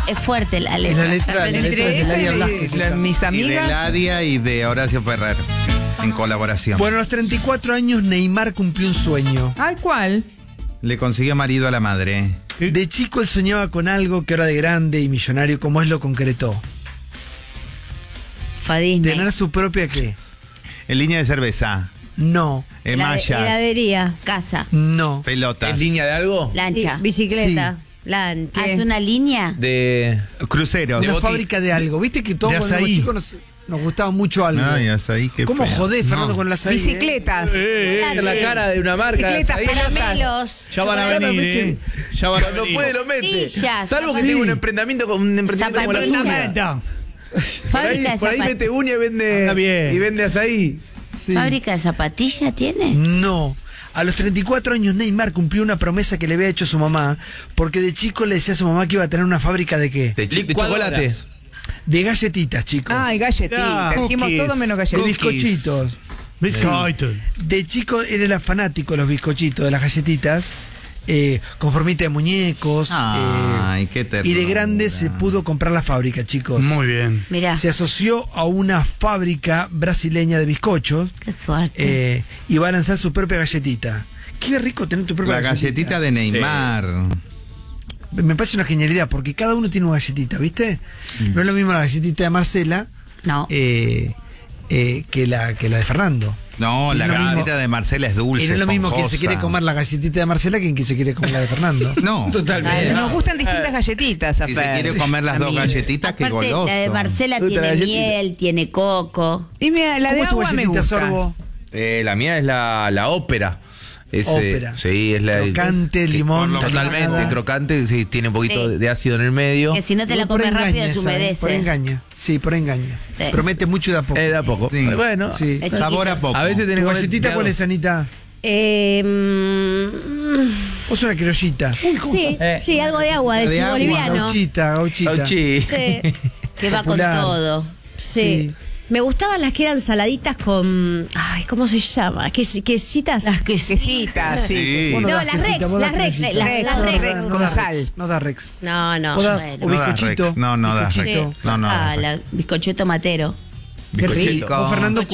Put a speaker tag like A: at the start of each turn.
A: Es fuerte la letra.
B: Entre
C: de
B: esa
C: Ladia
B: y
C: Blasco.
B: mis
D: Y de
B: amigas.
D: Ladia y de Horacio Ferrer, en colaboración.
C: Bueno, a los 34 años Neymar cumplió un sueño.
B: Ay, ¿cuál?
D: Le consiguió marido a la madre.
C: De chico él soñaba con algo que ahora de grande y millonario como es lo concretó.
A: Fadisney.
C: Tener su propia ¿qué?
D: En línea de cerveza.
C: No,
D: Mallas.
A: Heladería. Casa.
C: no.
D: Pelotas.
E: ¿En línea de algo?
A: Lancha.
F: Bicicleta. Lancha.
A: ¿Hace una línea?
E: De...
D: Cruceros.
C: Una
E: boti-
C: fábrica de algo. ¿Viste que todos
G: De
C: cuando éramos
G: azaí.
C: chicos nos gustaba mucho algo?
D: Ay, ahí qué
C: ¿Cómo
D: feo.
C: jodés, Fernando,
D: No.
C: con las azaí?
B: Bicicletas.
E: La cara de una marca.
B: Bicicletas,
E: ahí.
A: Caramelos.
G: Ya van a venir, Ya van a
E: Cuando
G: venir.
E: puede lo mete.
A: Sillas,
E: Salvo que
A: sí.
E: tenga un emprendimiento como un emprendimiento como la
A: Zapatillas.
E: suya.
A: Fábrica de
E: Por ahí mete uña y
G: Está bien.
E: vende. Y vende azaí.
C: Sí.
A: ¿Fábrica de zapatillas tiene?
C: No. A los 34 años Neymar cumplió una promesa que le había hecho su mamá, porque de chico le decía a su mamá que iba a tener una fábrica de qué?
E: De chocolate.
C: De galletitas, chicos.
B: Ay, galletitas. Dijimos
D: Cookies.
B: todo menos
C: de
B: galletitas.
D: Cookies.
C: bizcochitos.
G: Bizcocho.
C: De chico él era fanático de los bizcochitos, de las galletitas, con formita de muñecos.
D: Ay, qué ternura.
C: Y de grande se pudo comprar la fábrica, chicos.
G: Muy bien.
A: Mirá,
C: Se asoció a una fábrica brasileña de bizcochos
A: qué suerte.
C: y va a lanzar su propia galletita. Qué rico tener tu propia
D: La galletita de Neymar.
C: Me parece una genialidad, porque cada uno tiene una galletita, ¿viste? No es lo mismo la galletita de Marcela
A: No.
C: que la de Fernando.
D: No,
C: Y
D: la
C: no es lo
D: galletita
C: mismo-
D: de Marcela es dulce.
C: Y no es lo mismo quien se
D: esponjosa.
C: quiere comer la galletita de Marcela que quien se quiere comer la de Fernando.
D: No.
E: Totalmente.
B: Nos gustan distintas galletitas,
D: Si se
B: Afer.
D: quiere comer las dos
B: Amiga.
D: galletitas, qué
A: Aparte,
D: goloso.
A: la de Marcela
E: Gusta la
A: tiene
E: galletita.
A: miel, tiene coco.
B: Y mira, la de
C: ¿Cómo es tu
B: agua me
C: galletita,
B: gusta.
C: Sorbo?
E: La mía es la ópera.
C: Ópera.
E: Sí, es la
C: Crocante, limón.
E: totalmente
C: nada.
E: crocante, sí, tiene un poquito
A: Sí.
E: de ácido en el medio.
A: Que si no te la
C: Por
A: comes rápido
C: engaña
A: se
C: esa,
A: humedece.
C: Por engaña. Sí, por engaña.
A: Sí.
C: Promete mucho y de a poco.
E: De a poco.
D: Sí.
E: Bueno,
C: Sí.
A: Es
D: Sabor a
A: chiquita.
D: poco.
E: a veces
C: ¿Tu
E: tenés que
C: galletita cuál es, Anita? Vos una criollita.
F: Sí, sí, algo de agua,
D: De
F: del
D: agua,
F: boliviano.
C: Gauchita.
E: Gauchi.
F: Sí,
A: Que va
C: Popular.
A: con todo.
F: sí. Me gustaban las que eran saladitas con. Ay, ¿cómo se llama? ¿Quesitas?
A: Las
B: Quesitas, sí.
D: Sí.
C: Vos
F: No,
C: das
F: las
C: quesita,
F: Rex,
C: vos das
F: las Rex,
C: quesita.
F: las
C: No da
F: Rex
B: con
C: Rex,
B: sal.
C: No da Rex.
F: No, no.
C: Vos da-
A: bueno.
C: o
D: No da
C: bizcochito.
D: Rex. No da
C: bizcochito.
D: Rex. No da
A: Ah,
D: Rex.
A: la bizcocheto matero.
B: Qué rico.
C: Vos, Fernando,